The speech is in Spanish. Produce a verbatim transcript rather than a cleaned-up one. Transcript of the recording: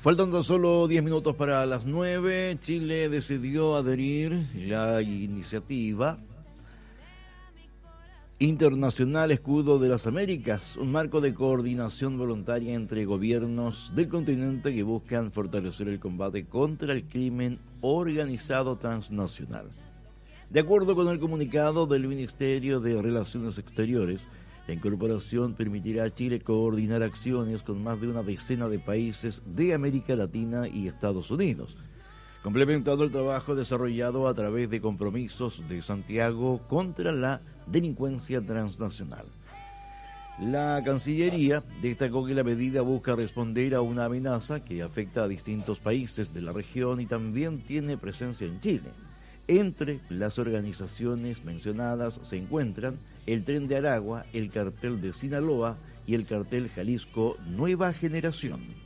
Faltan tan solo diez minutos para las nueve. Chile decidió adherir la iniciativa Internacional Escudo de las Américas, un marco de coordinación voluntaria entre gobiernos del continente que buscan fortalecer el combate contra el crimen organizado transnacional. De acuerdo con el comunicado del Ministerio de Relaciones Exteriores, la incorporación permitirá a Chile coordinar acciones con más de una decena de países de América Latina y Estados Unidos, complementando el trabajo desarrollado a través de compromisos de Santiago contra la delincuencia transnacional. La Cancillería destacó que la medida busca responder a una amenaza que afecta a distintos países de la región y también tiene presencia en Chile. Entre las organizaciones mencionadas se encuentran el Tren de Aragua, el Cartel de Sinaloa y el Cartel Jalisco Nueva Generación.